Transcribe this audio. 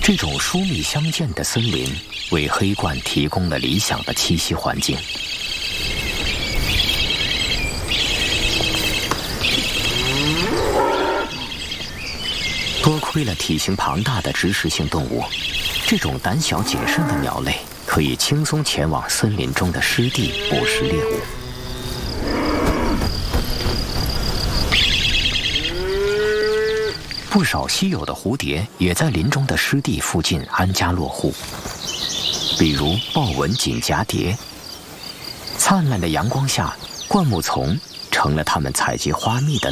这种疏密相间的森林为黑鹳提供了理想的栖息环境。多亏了体型庞大的植食性动物，这种胆小谨慎的鸟类可以轻松前往森林中的湿地捕食猎物。不少稀有的蝴蝶也在林中的湿地附近安家落户，比如豹纹锦蛱蝶。灿烂的阳光下，灌木丛成了它们采集花蜜的